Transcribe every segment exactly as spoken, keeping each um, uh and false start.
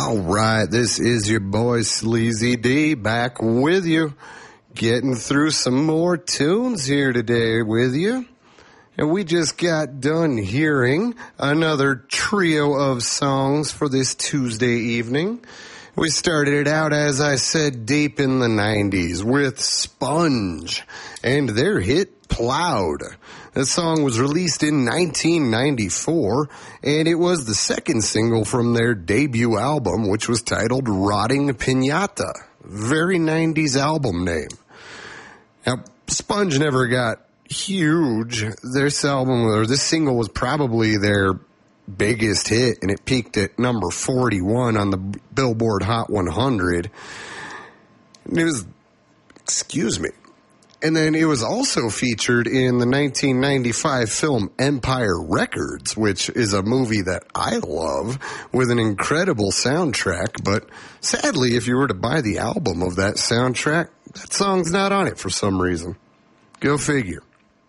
All right, this is your boy Sleazy D back with you, getting through some more tunes here today with you. And we just got done hearing another trio of songs for this Tuesday evening. We started it out, as I said, deep in the nineties with Sponge and their hit Plowed. The song was released in nineteen ninety-four, and it was the second single from their debut album, which was titled Rotting Pinata. Very nineties album name. Now, Sponge never got huge. This album, or this single, was probably their biggest hit, and it peaked at number forty-one on the Billboard Hot one hundred. And it was, excuse me. And then it was also featured in the nineteen ninety-five film Empire Records, which is a movie that I love, with an incredible soundtrack. But sadly, if you were to buy the album of that soundtrack, that song's not on it for some reason. Go figure.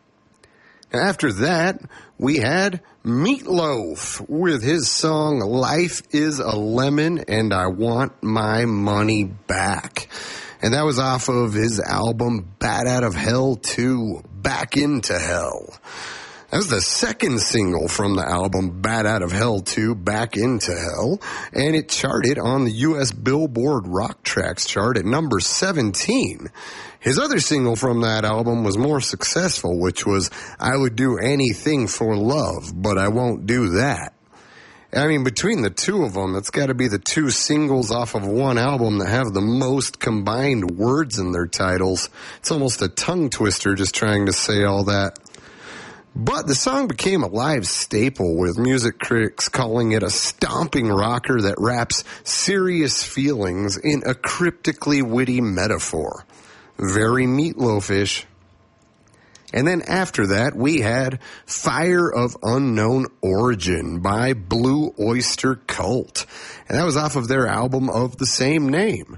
After that, we had Meatloaf with his song Life is a Lemon and I Want My Money Back. And that was off of his album Bat Out of Hell two, Back Into Hell. That was the second single from the album Bat Out of Hell two, Back Into Hell, and it charted on the U S Billboard Rock Tracks chart at number seventeen. His other single from that album was more successful, which was I Would Do Anything for Love, But I Won't Do That. I mean, between the two of them, it's got to be the two singles off of one album that have the most combined words in their titles. It's almost a tongue twister just trying to say all that. But the song became a live staple, with music critics calling it a stomping rocker that wraps serious feelings in a cryptically witty metaphor. Very Meatloaf-ish. And then after that, we had Fire of Unknown Origin by Blue Oyster Cult. And that was off of their album of the same name.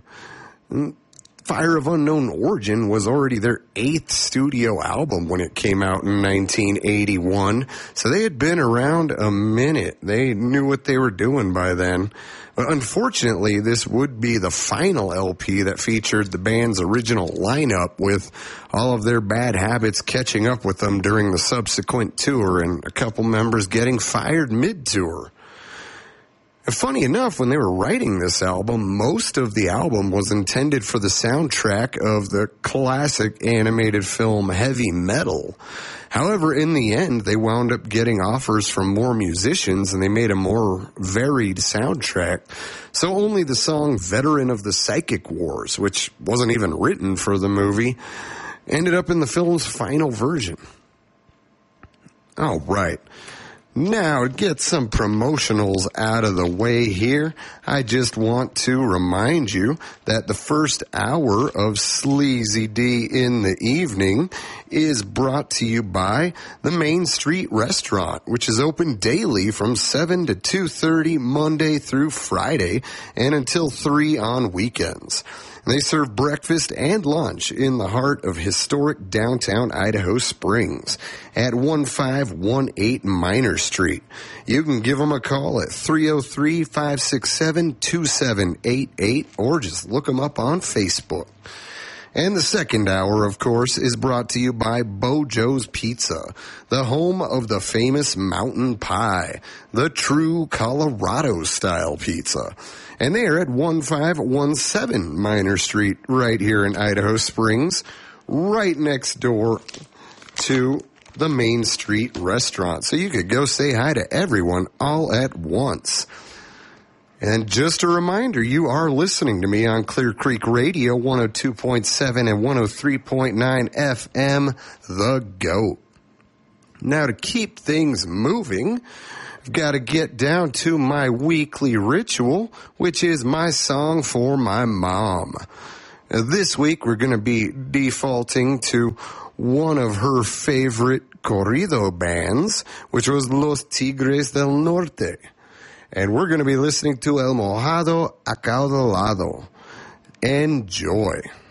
Fire of Unknown Origin was already their eighth studio album when it came out in nineteen eighty-one. So they had been around a minute. They knew what they were doing by then. But unfortunately, this would be the final L P that featured the band's original lineup, with all of their bad habits catching up with them during the subsequent tour and a couple members getting fired mid-tour. Funny enough, when they were writing this album, most of the album was intended for the soundtrack of the classic animated film Heavy Metal. However, in the end, they wound up getting offers from more musicians, and they made a more varied soundtrack. So only the song Veteran of the Psychic Wars, which wasn't even written for the movie, ended up in the film's final version. All right. Now, to get some promotionals out of the way here, I just want to remind you that the first hour of Sleazy D in the evening is brought to you by the Main Street Restaurant, which is open daily from seven to two thirty Monday through Friday and until three on weekends. They serve breakfast and lunch in the heart of historic downtown Idaho Springs at fifteen eighteen Minor Street. You can give them a call at three oh three, five six seven, two seven eight eight or just look them up on Facebook. And the second hour, of course, is brought to you by Bojo's Pizza, the home of the famous mountain pie, the true Colorado-style pizza. And they are at fifteen seventeen Minor Street right here in Idaho Springs, right next door to the Main Street Restaurant. So you could go say hi to everyone all at once. And just a reminder, you are listening to me on Clear Creek Radio, one oh two point seven and one oh three point nine F M, The GOAT. Now, to keep things moving, I've got to get down to my weekly ritual, which is my song for my mom. Now, this week, we're going to be defaulting to one of her favorite corrido bands, which was Los Tigres del Norte. And we're going to be listening to El Mojado Acaudalado. Enjoy.